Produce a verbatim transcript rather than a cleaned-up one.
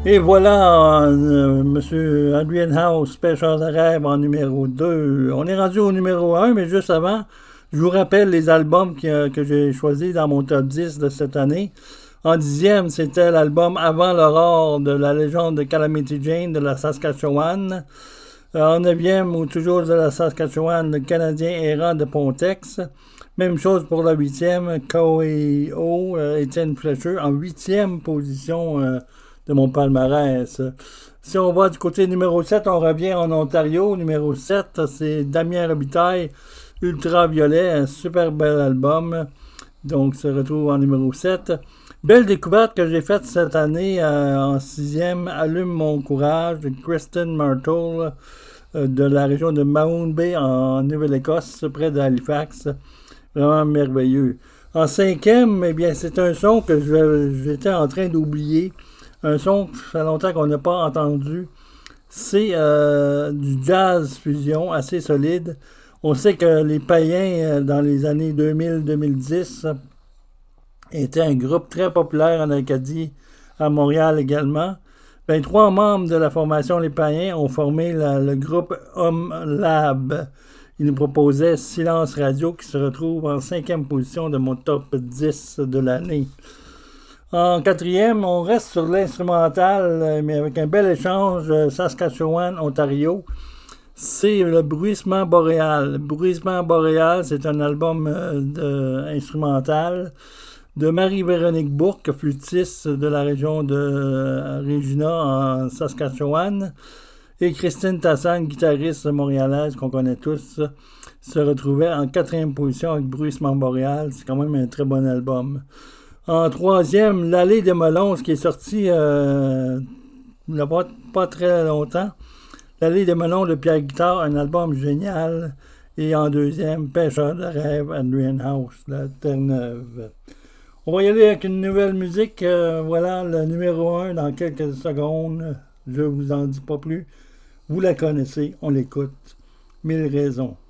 Et voilà, euh, Monsieur Adrian House, Pêcheur de rêve en numéro deux. On est rendu au numéro un, mais juste avant, je vous rappelle les albums que, que j'ai choisis dans mon top dix de cette année. En dixième, c'était l'album Avant l'aurore de la légende de Calamity Jane de la Saskatchewan. En neuvième, ou toujours de la Saskatchewan, le Canadien errant de Pontex. Même chose pour la huitième, K O E O, euh, Étienne Fletcher, en huitième position euh, de mon palmarès. Si on va du côté numéro sept, on revient en Ontario. Numéro sept, c'est Damien Robitaille, Ultraviolet, un super bel album. Donc, se retrouve en numéro sept. Belle découverte que j'ai faite cette année euh, en sixième, Allume mon courage, de Kristen Myrtle, euh, de la région de Mahone Bay en Nouvelle-Écosse, près d'Halifax. Vraiment merveilleux. En cinquième, eh bien, c'est un son que je, j'étais en train d'oublier. Un son que ça fait longtemps qu'on n'a pas entendu. C'est euh, du jazz fusion assez solide. On sait que les Païens, dans les années deux mille deux mille dix, étaient un groupe très populaire en Acadie, à Montréal également. Ben, trois membres de la formation Les Païens ont formé la, le groupe Homme Lab. Ils nous proposaient Silence Radio qui se retrouve en cinquième position de mon top dix de l'année. En quatrième, on reste sur l'instrumental, mais avec un bel échange Saskatchewan-Ontario. C'est le Bruissement boréal. Bruissement boréal, c'est un album de, instrumental de Marie-Véronique Bourque, flûtiste de la région de Regina en Saskatchewan, et Christine Tassan, guitariste montréalaise qu'on connaît tous, se retrouvait en quatrième position avec Bruissement boréal. C'est quand même un très bon album. En troisième, L'Allée des Melons, qui est sorti euh, il n'y a pas, pas très longtemps. L'Allée des Melons de Pierre Guitard, un album génial. Et en deuxième, Pêcheur de rêve, Adrian House, la Terre-Neuve. On va y aller avec une nouvelle musique. Euh, voilà, le numéro un dans quelques secondes. Je vous en dis pas plus. Vous la connaissez, on l'écoute. Mille raisons.